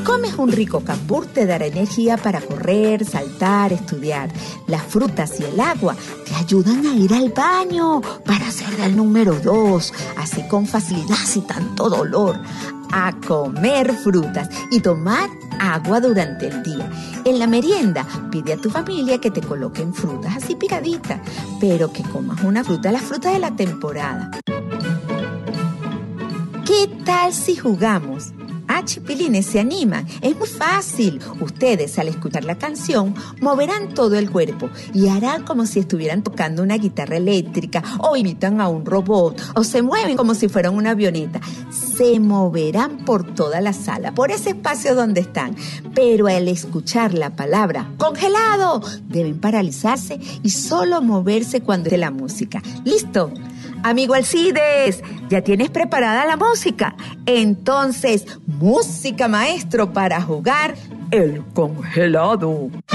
comes un rico cambur te dará energía para correr, saltar, estudiar. Las frutas y el agua te ayudan a ir al baño para hacer del número 2, así con facilidad, sin tanto dolor. A comer frutas y tomar agua durante el día. En la merienda, pide a tu familia que te coloquen frutas así picaditas, pero que comas una fruta, la fruta de la temporada. ¿Qué tal si jugamos? Chipilines, ¿se animan? Es muy fácil. Ustedes, al escuchar la canción, moverán todo el cuerpo y harán como si estuvieran tocando una guitarra eléctrica, o imitan a un robot, o se mueven como si fueran una avioneta. Se moverán por toda la sala, por ese espacio donde están. Pero al escuchar la palabra congelado, deben paralizarse y solo moverse cuando esté la música. ¿Listo? Amigo Alcides, ¿ya tienes preparada la música? Entonces, música, maestro, para jugar el congelado.